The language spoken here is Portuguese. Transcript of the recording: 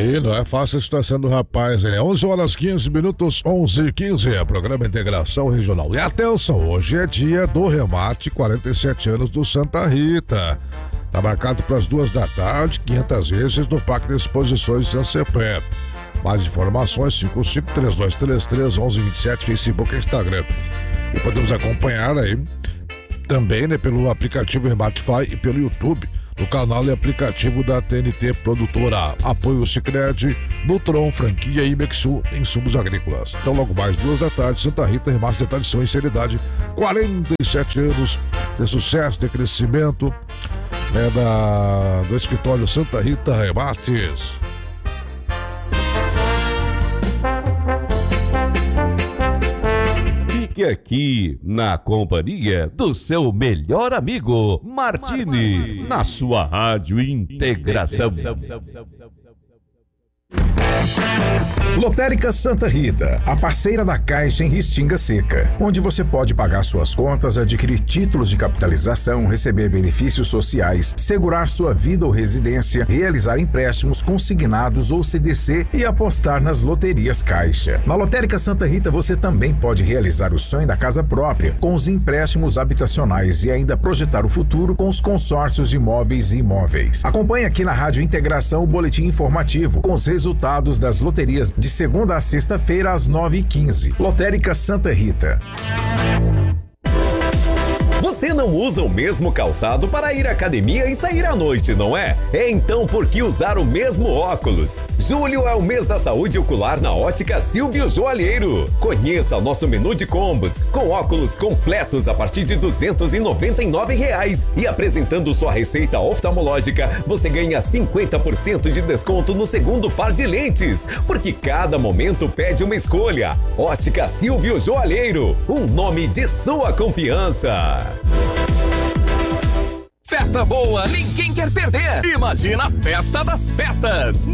E não é fácil a situação do rapaz, né? 11 horas 15 minutos, 11h15, programa Integração Regional. E atenção, hoje é dia do remate 47 anos do Santa Rita. Tá marcado para as 2 da tarde, 500 vezes no Parque de Exposições de Sancepé. Mais informações, 55-3233-1127, Facebook e Instagram. E podemos acompanhar aí também, né, pelo aplicativo Rematify e pelo YouTube, no canal e aplicativo da TNT Produtora. Apoio Sicredi, Nutron, franquia Imexu, insumos agrícolas. Então logo mais 2 da tarde, Santa Rita, remate de tradição e seriedade, 47 anos de sucesso, de crescimento, né, do escritório Santa Rita Remates. Fique aqui na companhia do seu melhor amigo Martini, na sua Rádio Integração. Lotérica Santa Rita, a parceira da Caixa em Restinga Seca, onde você pode pagar suas contas, adquirir títulos de capitalização, receber benefícios sociais, segurar sua vida ou residência, realizar empréstimos consignados ou CDC e apostar nas loterias Caixa. Na Lotérica Santa Rita você também pode realizar o sonho da casa própria com os empréstimos habitacionais e ainda projetar o futuro com os consórcios de imóveis e imóveis. Acompanhe aqui na Rádio Integração o boletim informativo com os resultados das loterias de segunda a sexta-feira às 9h15. Lotérica Santa Rita. Você não usa o mesmo calçado para ir à academia e sair à noite, não é? Então por que usar o mesmo óculos? Julho é o mês da saúde ocular na Ótica Silvio Joalheiro. Conheça o nosso menu de combos, com óculos completos a partir de R$ 299. E apresentando sua receita oftalmológica, você ganha 50% de desconto no segundo par de lentes. Porque cada momento pede uma escolha. Ótica Silvio Joalheiro, um nome de sua confiança. Festa boa, ninguém quer perder. Imagina a Festa das Festas.